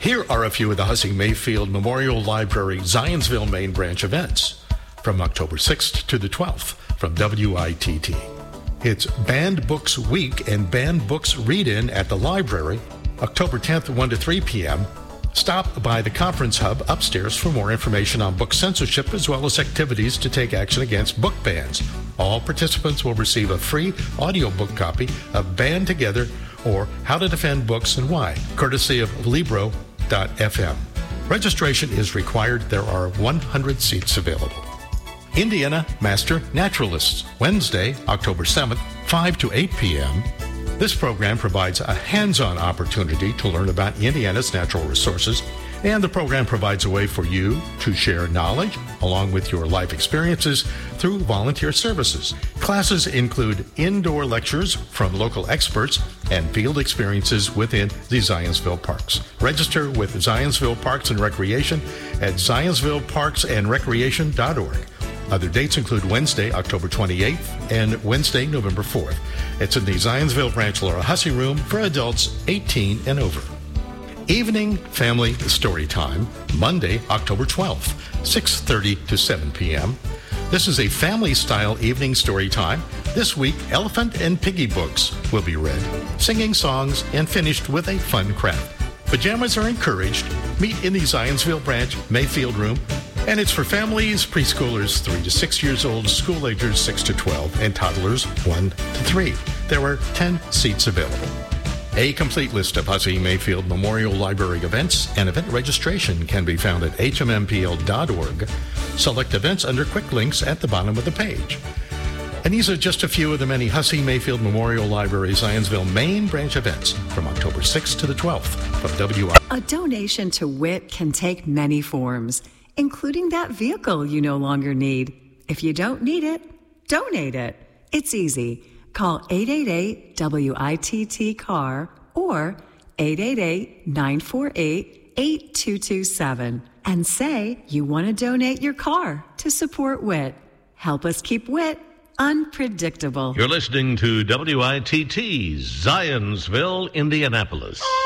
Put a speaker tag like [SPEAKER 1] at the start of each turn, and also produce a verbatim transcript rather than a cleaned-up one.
[SPEAKER 1] Here are a few of the Hussey Mayfield Memorial Library Zionsville Main Branch events from October sixth to the twelfth from W I T T. It's Banned Books Week and Banned Books Read-In at the library, October tenth, one to three p.m. Stop by the Conference Hub upstairs for more information on book censorship as well as activities to take action against book bans. All participants will receive a free audiobook copy of Band Together or How to Defend Books and Why, courtesy of Libro dot f m. Registration is required. There are one hundred seats available. Indiana Master Naturalists, Wednesday, October seventh, five to eight p.m. This program provides a hands-on opportunity to learn about Indiana's natural resources, and the program provides a way for you to share knowledge along with your life experiences through volunteer services. Classes include indoor lectures from local experts and field experiences within the Zionsville Parks. Register with Zionsville Parks and Recreation at zionsville parks and recreation dot org. Other dates include Wednesday, October twenty-eighth, and Wednesday, November fourth. It's in the Zionsville Branch Laura Hussey Room for adults eighteen and over. Evening Family Story Time, Monday, October twelfth, six thirty to seven p.m. This is a family-style evening story time. This week, Elephant and Piggy books will be read, singing songs, and finished with a fun craft. Pajamas are encouraged. Meet in the Zionsville Branch Mayfield Room. And it's for families, preschoolers three to six years old, school agers six to twelve, and toddlers one to three. There are ten seats available. A complete list of Hussey Mayfield Memorial Library events and event registration can be found at h m m p l dot org. Select events under quick links at the bottom of the page. And these are just a few of the many Hussey Mayfield Memorial Library Zionsville Main Branch events from October sixth to the twelfth from W I.
[SPEAKER 2] A donation to W I T can take many forms, including that vehicle you no longer need. If you don't need it, donate it. It's easy. Call eight eight eight W I T T C A R or eight eight eight, nine four eight, eight two two seven and say you want to donate your car to support W I T. Help us keep W I T unpredictable.
[SPEAKER 3] You're listening to W I T T, Zionsville, Indianapolis.